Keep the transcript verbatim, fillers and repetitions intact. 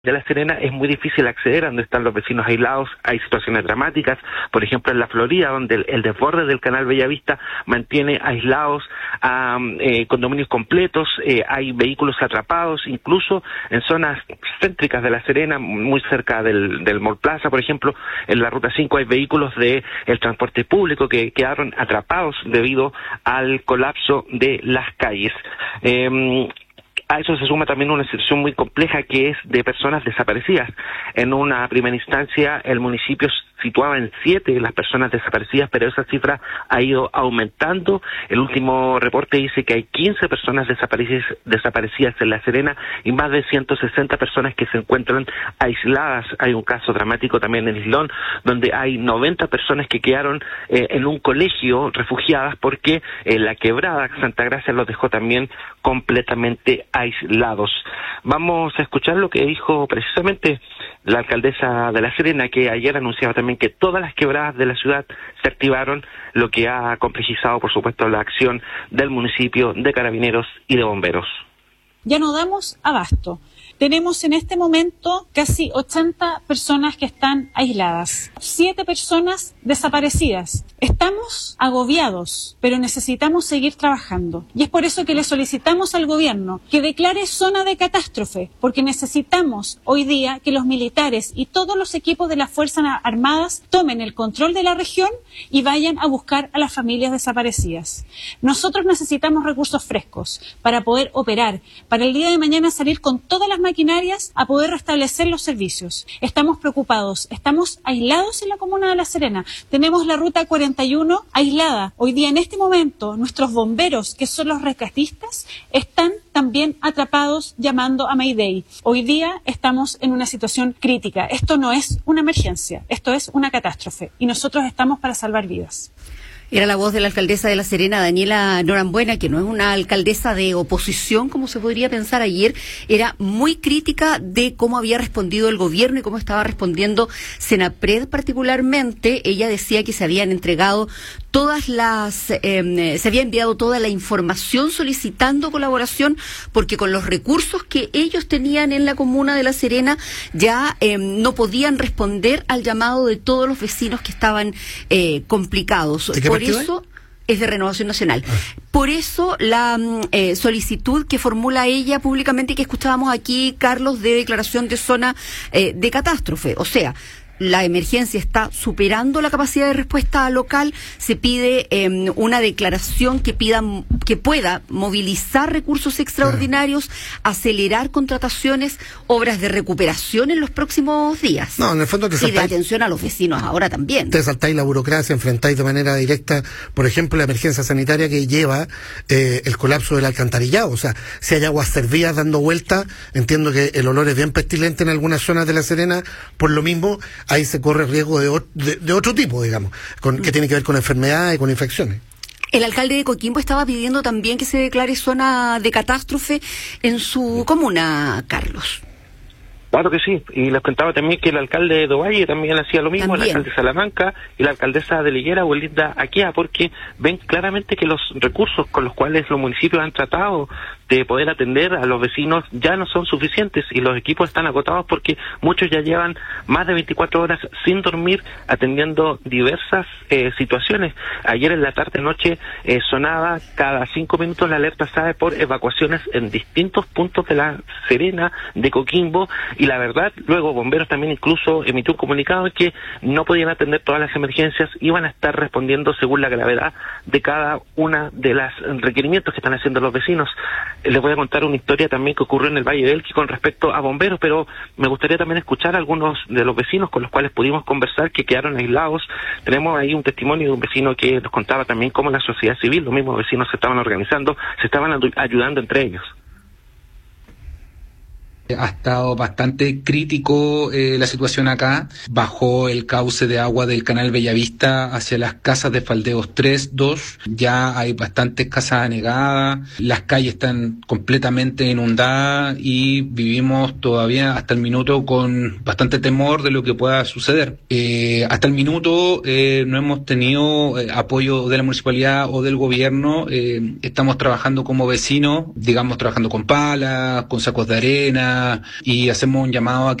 de La Serena es muy difícil acceder a donde están los vecinos aislados. Hay situaciones dramáticas, por ejemplo en la Florida, donde el, el desborde del canal Bellavista mantiene aislados a eh, condominios completos, eh, hay vehículos atrapados, incluso en zonas céntricas de La Serena, muy cerca del, del Mall Plaza, por ejemplo, en la Ruta cinco hay vehículos de el transporte público que quedaron atrapados debido al colapso de las calles. Eh, A eso se suma también una situación muy compleja que es de personas desaparecidas. En una primera instancia, el municipio situaba en siete las personas desaparecidas, pero esa cifra ha ido aumentando. El último reporte dice que hay quince personas desaparecidas, desaparecidas en La Serena y más de ciento sesenta personas que se encuentran aisladas. Hay un caso dramático también en Islón, donde hay noventa personas que quedaron eh, en un colegio refugiadas porque eh, la quebrada Santa Gracia los dejó también completamente aislados. Vamos a escuchar lo que dijo precisamente la alcaldesa de La Serena, que ayer anunciaba también que todas las quebradas de la ciudad se activaron, lo que ha complejizado, por supuesto, la acción del municipio, de carabineros y de bomberos. Ya no damos abasto. Tenemos en este momento casi ochenta personas que están aisladas, siete personas desaparecidas. Estamos agobiados, pero necesitamos seguir trabajando. Y es por eso que le solicitamos al gobierno que declare zona de catástrofe, porque necesitamos hoy día que los militares y todos los equipos de las Fuerzas Armadas tomen el control de la región y vayan a buscar a las familias desaparecidas. Nosotros necesitamos recursos frescos para poder operar, para el día de mañana salir con todas las maquinarias a poder restablecer los servicios. Estamos preocupados, estamos aislados en la comuna de La Serena. Tenemos la ruta cuarenta y uno aislada. Hoy día, en este momento, nuestros bomberos, que son los rescatistas, están también atrapados llamando a Mayday. Hoy día estamos en una situación crítica. Esto no es una emergencia, esto es una catástrofe y nosotros estamos para salvar vidas. Era la voz de la alcaldesa de La Serena, Daniela Norambuena, que no es una alcaldesa de oposición, como se podría pensar ayer. Era muy crítica de cómo había respondido el gobierno y cómo estaba respondiendo Senapred particularmente. Ella decía que se habían entregado todas las, eh, se había enviado toda la información solicitando colaboración, porque con los recursos que ellos tenían en la comuna de La Serena ya eh, no podían responder al llamado de todos los vecinos que estaban eh, complicados. Por eso es de Renovación Nacional. Ah. Por eso la eh, solicitud que formula ella públicamente y que escuchábamos aquí, Carlos, de declaración de zona eh, de catástrofe. O sea, la emergencia está superando la capacidad de respuesta local. Se pide eh, una declaración que pida, que pueda movilizar recursos extraordinarios, claro, acelerar contrataciones, obras de recuperación en los próximos días. No, en el fondo te saltáis, y de atención a los vecinos ahora también. Te saltáis la burocracia, enfrentáis de manera directa, por ejemplo, la emergencia sanitaria que lleva eh, el colapso del alcantarillado. O sea, si hay aguas servidas dando vuelta, entiendo que el olor es bien pestilente en algunas zonas de La Serena, por lo mismo ahí se corre riesgo de, de, de otro tipo, digamos, con, que tiene que ver con enfermedades y con infecciones. El alcalde de Coquimbo estaba pidiendo también que se declare zona de catástrofe en su comuna, Carlos. Claro que sí, y les contaba también que el alcalde de Ovalle también hacía lo mismo, también el alcalde de Salamanca y la alcaldesa de Liguera, Welinda Aquia, porque ven claramente que los recursos con los cuales los municipios han tratado de poder atender a los vecinos ya no son suficientes y los equipos están agotados porque muchos ya llevan más de veinticuatro horas sin dormir atendiendo diversas eh, situaciones. Ayer en la tarde-noche eh, sonaba cada cinco minutos la alerta SAE por evacuaciones en distintos puntos de La Serena, de Coquimbo. Y la verdad, luego Bomberos también incluso emitió un comunicado en que no podían atender todas las emergencias, iban a estar respondiendo según la gravedad de cada una de las requerimientos que están haciendo los vecinos. Les voy a contar una historia también que ocurrió en el Valle del Elqui con respecto a Bomberos, pero me gustaría también escuchar a algunos de los vecinos con los cuales pudimos conversar que quedaron aislados. Tenemos ahí un testimonio de un vecino que nos contaba también cómo la sociedad civil, los mismos vecinos se estaban organizando, se estaban ayudando entre ellos. Ha estado bastante crítico eh, la situación acá. Bajó el cauce de agua del canal Bellavista hacia las casas de Faldeos tres, dos. Ya hay bastantes casas anegadas. Las calles están completamente inundadas y vivimos todavía hasta el minuto con bastante temor de lo que pueda suceder. Eh, hasta el minuto eh, no hemos tenido eh, apoyo de la municipalidad o del gobierno. Eh, estamos trabajando como vecinos, digamos, trabajando con palas, con sacos de arena, y hacemos un llamado a